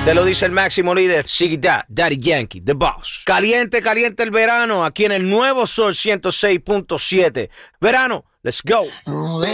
Te lo dice el máximo líder, Ziggy Dad, Daddy Yankee, The Boss. Caliente, caliente el verano, aquí en el nuevo Sol 106.7. Verano, let's go.